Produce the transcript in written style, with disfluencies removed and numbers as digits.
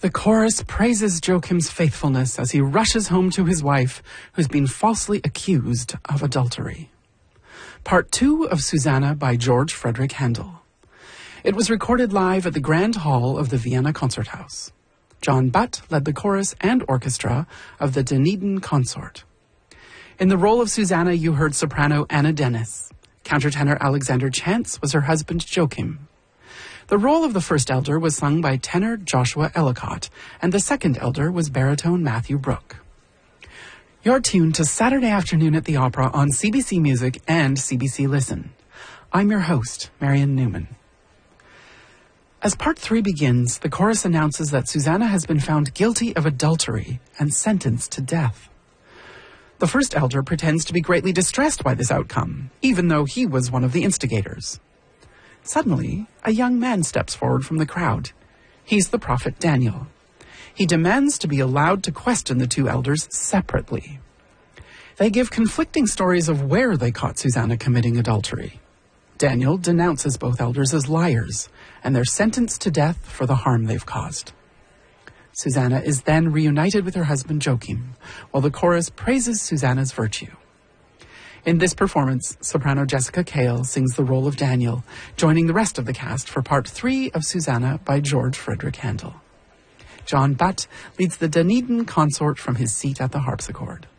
The chorus praises Joachim's faithfulness as he rushes home to his wife, who's been falsely accused of adultery. Part 2 of Susanna by George Frederick Handel. It was recorded live at the Grand Hall of the Vienna Concerthouse. John Butt led the chorus and orchestra of the Dunedin Consort. In the role of Susanna, you heard soprano Anna Dennis. Countertenor Alexander Chance was her husband Joachim. The role of the first elder was sung by tenor Joshua Ellicott, and the second elder was baritone Matthew Brooke. You're tuned to Saturday Afternoon at the Opera on CBC Music and CBC Listen. I'm your host, Marion Newman. As Part 3 begins, the chorus announces that Susanna has been found guilty of adultery and sentenced to death. The first elder pretends to be greatly distressed by this outcome, even though he was one of the instigators. Suddenly, a young man steps forward from the crowd. He's the prophet Daniel. He demands to be allowed to question the two elders separately. They give conflicting stories of where they caught Susanna committing adultery. Daniel denounces both elders as liars, and they're sentenced to death for the harm they've caused. Susanna is then reunited with her husband Joachim, while the chorus praises Susanna's virtue. In this performance, soprano Jessica Cale sings the role of Daniel, joining the rest of the cast for Part 3 of Susanna by George Frederick Handel. John Butt leads the Dunedin Consort from his seat at the harpsichord.